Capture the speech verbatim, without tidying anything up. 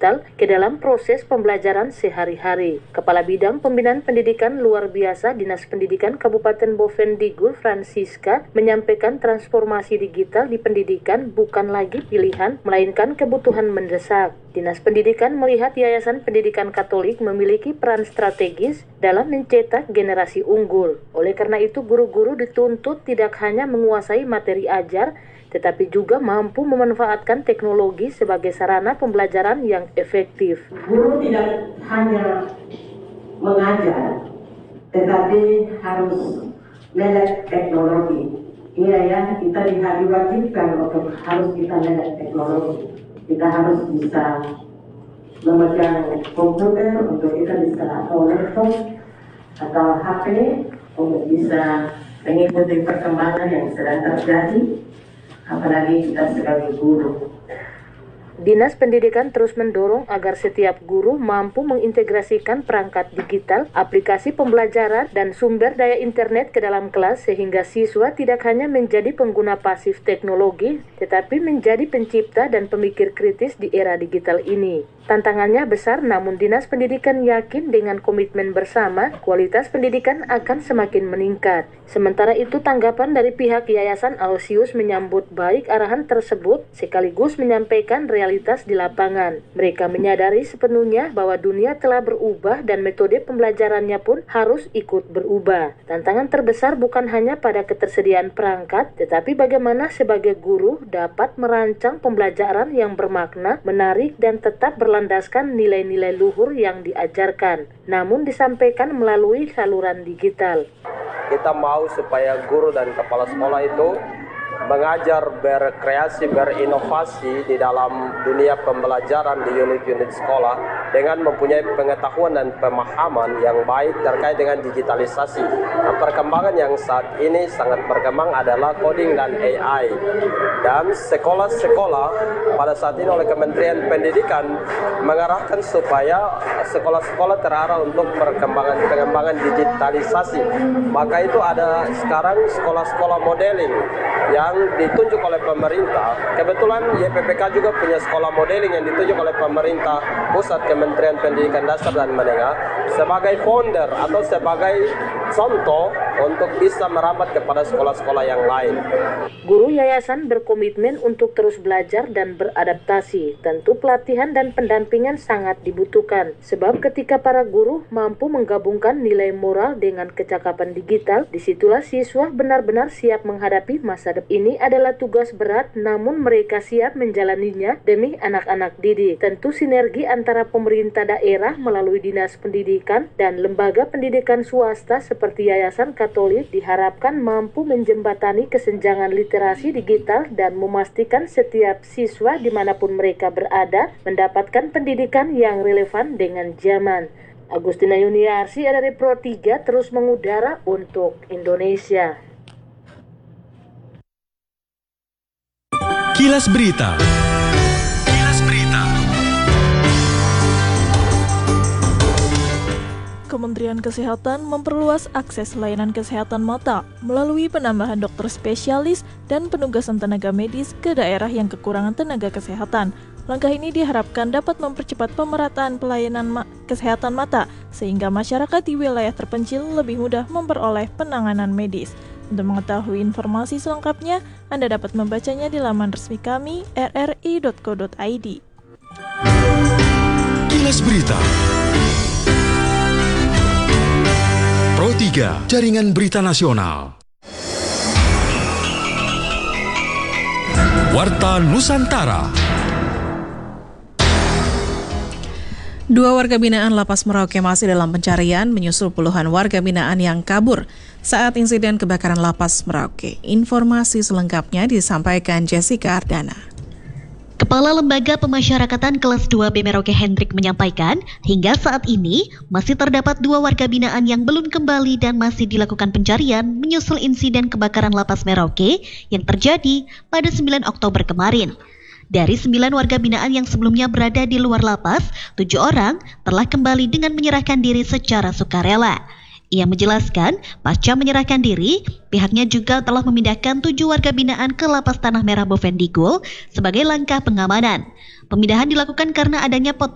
digital ke dalam proses pembelajaran sehari-hari. Kepala Bidang Pembinaan Pendidikan Luar Biasa Dinas Pendidikan Kabupaten Bovendigul, Francisca, menyampaikan transformasi digital di pendidikan bukan lagi pilihan, melainkan kebutuhan mendesak. Dinas Pendidikan melihat Yayasan Pendidikan Katolik memiliki peran strategis dalam mencetak generasi unggul. Oleh karena itu, guru-guru dituntut tidak hanya menguasai materi ajar, tetapi juga mampu memanfaatkan teknologi sebagai sarana pembelajaran yang efektif. Guru tidak hanya mengajar, tetapi harus melek teknologi. Iya ya, kita diwajibkan untuk harus kita melek teknologi. Kita harus bisa memegang komputer untuk kita bisa atau laptop atau H P untuk bisa mengikuti perkembangan yang sedang terjadi. Apalagi kita sebagai guru. Dinas Pendidikan terus mendorong agar setiap guru mampu mengintegrasikan perangkat digital, aplikasi pembelajaran, dan sumber daya internet ke dalam kelas sehingga siswa tidak hanya menjadi pengguna pasif teknologi, tetapi menjadi pencipta dan pemikir kritis di era digital ini. Tantangannya besar, namun Dinas Pendidikan yakin dengan komitmen bersama, kualitas pendidikan akan semakin meningkat. Sementara itu, tanggapan dari pihak Yayasan Aloysius menyambut baik arahan tersebut, sekaligus menyampaikan realitas di lapangan. Mereka menyadari sepenuhnya bahwa dunia telah berubah dan metode pembelajarannya pun harus ikut berubah. Tantangan terbesar bukan hanya pada ketersediaan perangkat, tetapi bagaimana sebagai guru dapat merancang pembelajaran yang bermakna, menarik, dan tetap berlandaskan nilai-nilai luhur yang diajarkan, namun disampaikan melalui saluran digital. Kita mau supaya guru dan kepala sekolah itu mengajar, berkreasi, berinovasi di dalam dunia pembelajaran di unit-unit sekolah dengan mempunyai pengetahuan dan pemahaman yang baik terkait dengan digitalisasi. Nah, perkembangan yang saat ini sangat berkembang adalah coding dan A I. Dan sekolah-sekolah pada saat ini oleh Kementerian Pendidikan mengarahkan supaya sekolah-sekolah terarah untuk perkembangan pengembangan digitalisasi. Maka itu ada sekarang sekolah-sekolah modeling yang ditunjuk oleh pemerintah. Kebetulan Y P P K juga punya sekolah modeling yang ditunjuk oleh pemerintah pusat, Kementerian Pendidikan Dasar dan Menengah, sebagai founder atau sebagai contoh untuk bisa merambat kepada sekolah-sekolah yang lain. Guru yayasan berkomitmen untuk terus belajar dan beradaptasi. Tentu pelatihan dan pendampingan sangat dibutuhkan, sebab ketika para guru mampu menggabungkan nilai moral dengan kecakapan digital, disitulah siswa benar-benar siap menghadapi masa depan. Ini adalah tugas berat, namun mereka siap menjalaninya demi anak-anak didik. Tentu sinergi antara pemerintah daerah melalui Dinas Pendidikan dan lembaga pendidikan swasta seperti Yayasan Katolik diharapkan mampu menjembatani kesenjangan literasi digital dan memastikan setiap siswa dimanapun mereka berada mendapatkan pendidikan yang relevan dengan zaman. Agustina Yuniarsi dari Pro tiga terus mengudara untuk Indonesia. Kilas Berita. Kilas Berita. Kementerian Kesehatan memperluas akses layanan kesehatan mata melalui penambahan dokter spesialis dan penugasan tenaga medis ke daerah yang kekurangan tenaga kesehatan. Langkah ini diharapkan dapat mempercepat pemerataan pelayanan ma- kesehatan mata sehingga masyarakat di wilayah terpencil lebih mudah memperoleh penanganan medis. Untuk mengetahui informasi selengkapnya, Anda dapat membacanya di laman resmi kami r r i dot co dot i d. Kilas Berita. Pro tiga, Jaringan Berita Nasional. Warta Nusantara. Dua warga binaan Lapas Merauke masih dalam pencarian menyusul puluhan warga binaan yang kabur saat insiden kebakaran Lapas Merauke. Informasi selengkapnya disampaikan Jessica Ardana. Kepala Lembaga Pemasyarakatan Kelas dua B Merauke Hendrik menyampaikan, hingga saat ini masih terdapat dua warga binaan yang belum kembali dan masih dilakukan pencarian menyusul insiden kebakaran Lapas Merauke yang terjadi pada sembilan Oktober kemarin. Dari sembilan warga binaan yang sebelumnya berada di luar lapas, tujuh orang telah kembali dengan menyerahkan diri secara sukarela. Ia menjelaskan, pasca menyerahkan diri, pihaknya juga telah memindahkan tujuh warga binaan ke Lapas Tanah Merah Bovendigul sebagai langkah pengamanan. Pemindahan dilakukan karena adanya potensi